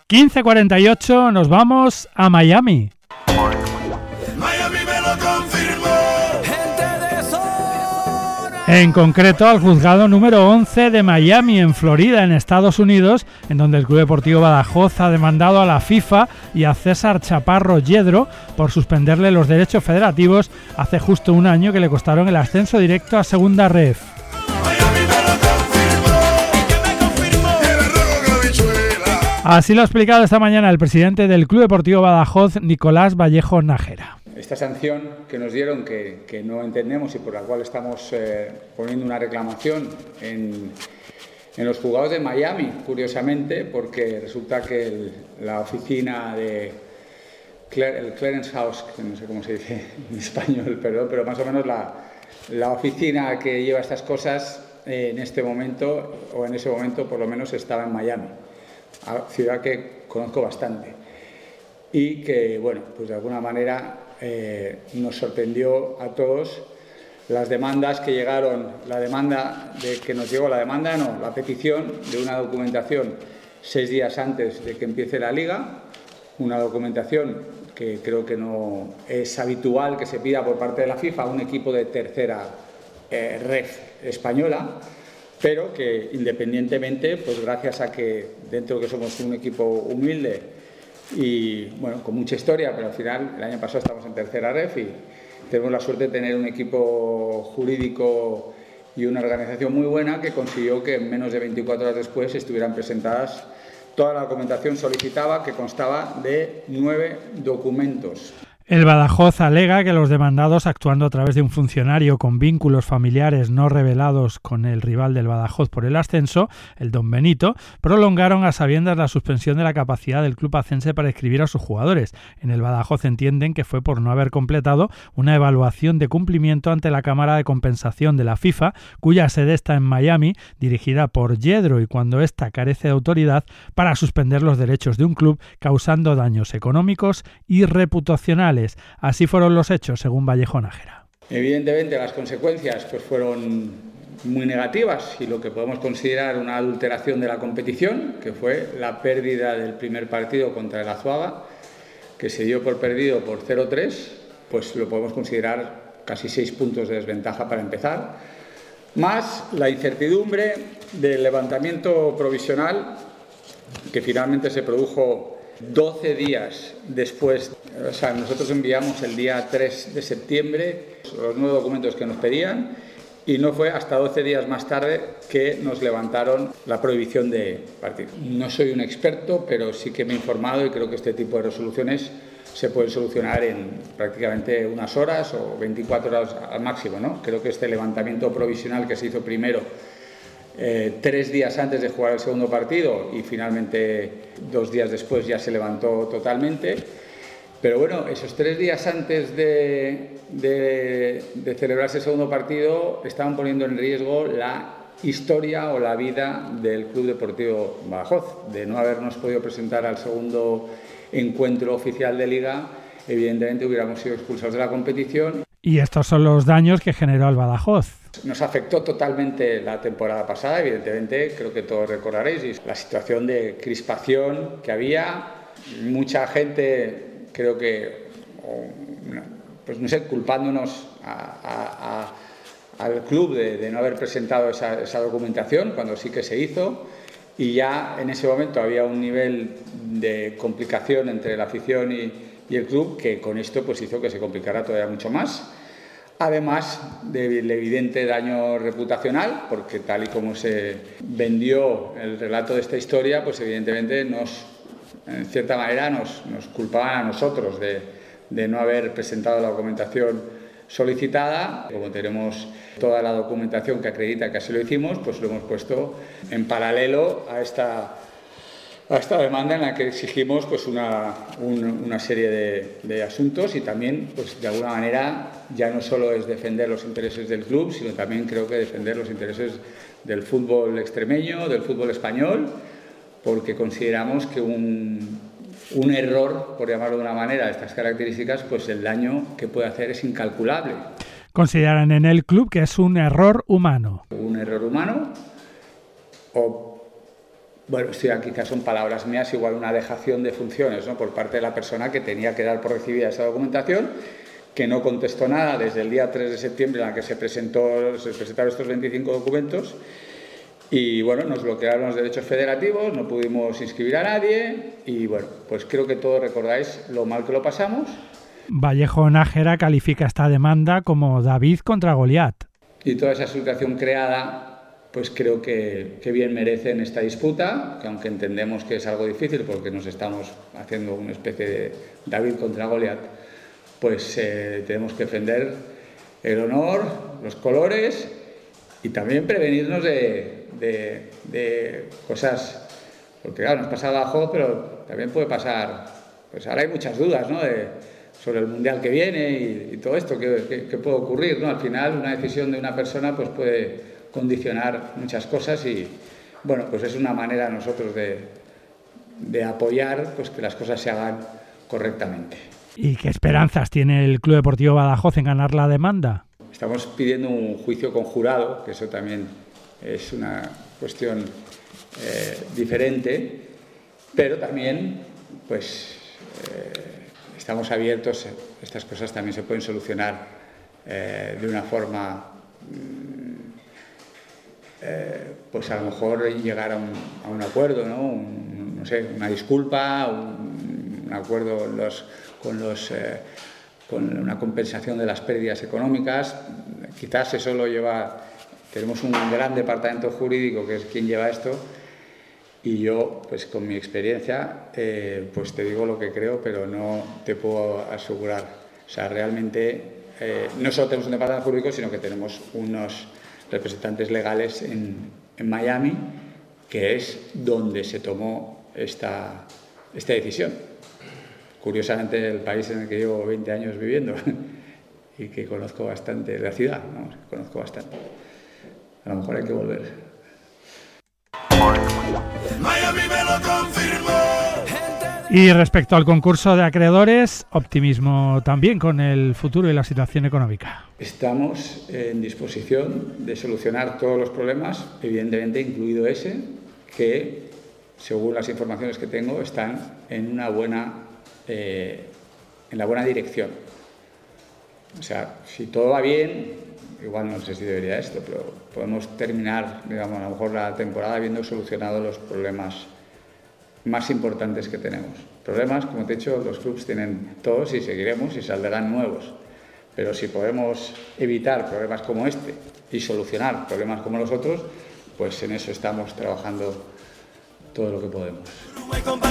15:48, nos vamos a Miami. Miami me lo confirmó. En concreto al juzgado número 11 de Miami, en Florida, en Estados Unidos, en donde el Club Deportivo Badajoz ha demandado a la FIFA y a César Chaparro Yedro por suspenderle los derechos federativos hace justo un año que le costaron el ascenso directo a Segunda Ref. Así lo ha explicado esta mañana el presidente del Club Deportivo Badajoz, Nicolás Vallejo Nájera. Esta sanción que nos dieron, que no entendemos y por la cual estamos poniendo una reclamación en los juzgados de Miami, curiosamente, porque resulta que la oficina de el Clearance House, que no sé cómo se dice en español, perdón, pero más o menos la oficina que lleva estas cosas en este momento, o en ese momento por lo menos, estaba en Miami, ciudad que conozco bastante y que, bueno, pues de alguna manera nos sorprendió a todos las demandas que llegaron, la petición de una documentación 6 días antes de que empiece la liga, una documentación que creo que no es habitual que se pida por parte de la FIFA a un equipo de tercera ref española, pero que independientemente, pues gracias a que dentro de que somos un equipo humilde y bueno, con mucha historia, pero al final el año pasado estamos en tercera ref y tenemos la suerte de tener un equipo jurídico y una organización muy buena que consiguió que en menos de 24 horas después estuvieran presentadas toda la documentación solicitada, que constaba de 9 documentos. El Badajoz alega que los demandados, actuando a través de un funcionario con vínculos familiares no revelados con el rival del Badajoz por el ascenso, el Don Benito, prolongaron a sabiendas la suspensión de la capacidad del club acense para inscribir a sus jugadores. En el Badajoz entienden que fue por no haber completado una evaluación de cumplimiento ante la Cámara de Compensación de la FIFA, cuya sede está en Miami, dirigida por Yedro, y cuando ésta carece de autoridad para suspender los derechos de un club, causando daños económicos y reputacionales. Así fueron los hechos, según Vallejo Nájera. Evidentemente las consecuencias pues fueron muy negativas y lo que podemos considerar una adulteración de la competición, que fue la pérdida del primer partido contra el Azuaga, que se dio por perdido por 0-3, pues lo podemos considerar casi 6 puntos de desventaja para empezar, más la incertidumbre del levantamiento provisional que finalmente se produjo 12 días después. O sea, nosotros enviamos el día 3 de septiembre los 9 documentos que nos pedían y no fue hasta 12 días más tarde que nos levantaron la prohibición de partir. No soy un experto, pero sí que me he informado y creo que este tipo de resoluciones se pueden solucionar en prácticamente unas horas o 24 horas al máximo, ¿no? Creo que este levantamiento provisional que se hizo primero 3 días antes de jugar el segundo partido y finalmente 2 días después ya se levantó totalmente. Pero bueno, esos 3 días antes de celebrarse el segundo partido estaban poniendo en riesgo la historia o la vida del Club Deportivo Badajoz. De no habernos podido presentar al segundo encuentro oficial de Liga, evidentemente hubiéramos sido expulsados de la competición. Y estos son los daños que generó el Badajoz. Nos afectó totalmente la temporada pasada, evidentemente, creo que todos recordaréis, y la situación de crispación que había. Mucha gente, creo que, pues no sé, culpándonos al club de no haber presentado esa documentación, cuando sí que se hizo, y ya en ese momento había un nivel de complicación entre la afición y el club que con esto pues hizo que se complicara todavía mucho más. Además del evidente daño reputacional, porque tal y como se vendió el relato de esta historia, pues evidentemente en cierta manera nos culpaban a nosotros de no haber presentado la documentación solicitada. Como tenemos toda la documentación que acredita que así lo hicimos, pues lo hemos puesto en paralelo a esta demanda en la que exigimos pues una serie de asuntos y también pues de alguna manera ya no solo es defender los intereses del club, sino también creo que defender los intereses del fútbol extremeño, del fútbol español, porque consideramos que un error, por llamarlo de una manera, de estas características, pues el daño que puede hacer es incalculable. Consideran en el club que es un error humano. Un error humano o bueno, esto ya quizás son palabras mías, igual una dejación de funciones, ¿no?, por parte de la persona que tenía que dar por recibida esa documentación, que no contestó nada desde el día 3 de septiembre en la que se presentaron estos 25 documentos. Y bueno, nos bloquearon los derechos federativos, no pudimos inscribir a nadie y bueno, pues creo que todos recordáis lo mal que lo pasamos. Vallejo Nájera califica esta demanda como David contra Goliat. Y toda esa situación creada, pues creo que bien merecen esta disputa, que aunque entendemos que es algo difícil porque nos estamos haciendo una especie de David contra Goliat, pues tenemos que defender el honor, los colores y también prevenirnos de cosas, porque claro, nos pasa abajo, pero también puede pasar, pues ahora hay muchas dudas, ¿no?, sobre el Mundial que viene y todo esto, que puede ocurrir, ¿no? Al final una decisión de una persona pues puede condicionar muchas cosas y bueno, pues es una manera nosotros de apoyar pues que las cosas se hagan correctamente. ¿Y qué esperanzas tiene el Club Deportivo Badajoz en ganar la demanda? Estamos pidiendo un juicio conjurado, que eso también es una cuestión diferente, pero también pues estamos abiertos, estas cosas también se pueden solucionar de una forma, pues a lo mejor llegar a un acuerdo, ¿no? No sé, una disculpa, un acuerdo con una compensación de las pérdidas económicas. Quizás eso lo lleva, tenemos un gran departamento jurídico que es quien lleva esto y yo, pues con mi experiencia, pues te digo lo que creo, pero no te puedo asegurar. O sea, realmente no solo tenemos un departamento jurídico, sino que tenemos unos representantes legales en Miami, que es donde se tomó esta decisión. Curiosamente, el país en el que llevo 20 años viviendo y que conozco bastante, la ciudad, ¿no? Conozco bastante. A lo mejor hay que volver. Miami me lo confirmó. Y respecto al concurso de acreedores, optimismo también con el futuro y la situación económica. Estamos en disposición de solucionar todos los problemas, evidentemente incluido ese, que, según las informaciones que tengo, están en la buena dirección. O sea, si todo va bien, igual no sé si debería esto, pero podemos terminar, digamos, a lo mejor la temporada habiendo solucionado los problemas más importantes que tenemos. Problemas, como te he dicho, los clubes tienen todos y seguiremos y saldrán nuevos. Pero si podemos evitar problemas como este y solucionar problemas como los otros, pues en eso estamos trabajando todo lo que podemos.